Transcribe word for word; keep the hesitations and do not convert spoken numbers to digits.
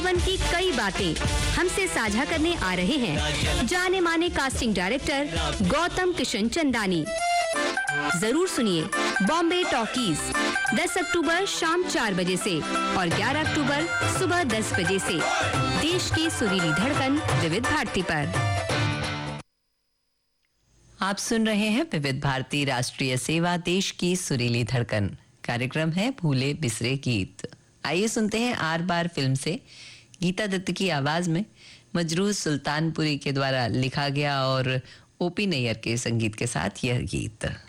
जीवन की कई बातें हमसे साझा करने आ रहे हैं जाने माने कास्टिंग डायरेक्टर गौतम किशन चंदानी। जरूर सुनिए बॉम्बे टॉकीज दस अक्टूबर शाम चार बजे से और ग्यारह अक्टूबर सुबह दस बजे से देश की सुरीली धड़कन विविध भारती पर। आप सुन रहे हैं विविध भारती राष्ट्रीय सेवा देश की सुरीली धड़कन। कार्यक्रम है भूले बिसरे गीत। आइए सुनते हैं आर बार फिल्म से गीता दत्त की आवाज में मजरूह सुल्तानपुरी के द्वारा लिखा गया और ओपी नैयर के संगीत के साथ यह गीत।